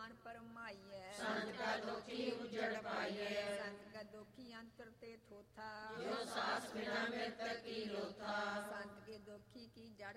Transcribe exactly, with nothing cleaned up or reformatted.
निधान परमाइए, संत का दुखी उजड़ पाइए। संत का दुखी अंतर ते थोथा, जो सास बिना मृतक की लोथा। संत के दुखी की जड़